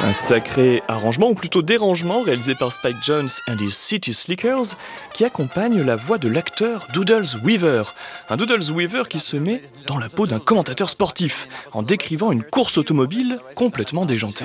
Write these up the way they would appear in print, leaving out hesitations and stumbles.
Un sacré arrangement, ou plutôt dérangement, réalisé par Spike Jonze and his City Slickers, qui accompagne la voix de l'acteur Doodles Weaver. Un Doodles Weaver qui se met dans la peau d'un commentateur sportif, en décrivant une course automobile complètement déjantée.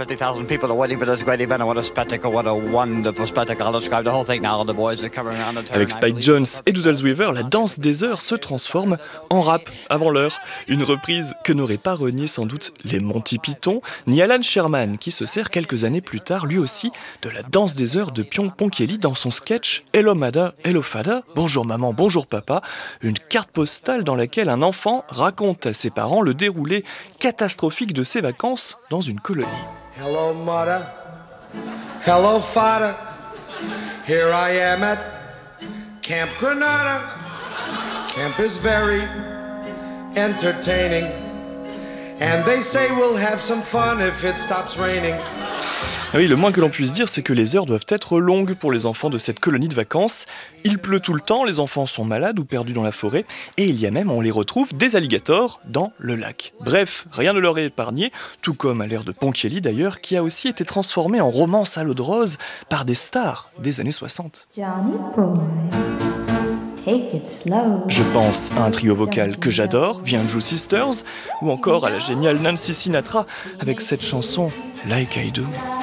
Avec Spike Jonze et Doodles Weaver, la danse des heures se transforme en rap avant l'heure. Une reprise que n'auraient pas renié sans doute les Monty Python, ni Alan Sherman, qui se sert quelques années plus tard, lui aussi, de la danse des heures de Pyong Ponkyeli dans son sketch Hello Mada, Hello Fada, bonjour maman, bonjour papa, une carte postale dans laquelle un enfant raconte à ses parents le déroulé catastrophique de ses vacances dans une colonie. Hello Mada, hello Fada, here I am at Camp Granada. Camp is very entertaining. And they say we'll have some fun if it stops raining. Ah oui, le moins que l'on puisse dire, c'est que les heures doivent être longues pour les enfants de cette colonie de vacances. Il pleut tout le temps, les enfants sont malades ou perdus dans la forêt, et il y a même, on les retrouve, des alligators dans le lac. Bref, rien ne leur est épargné, tout comme à l'ère de Ponkyeli d'ailleurs, qui a aussi été transformé en romance à l'eau de rose par des stars des années 60. Johnny Boy. Take it slow. Je pense à un trio vocal que j'adore, The Andrews Sisters, ou encore à la géniale Nancy Sinatra avec cette chanson Like I Do.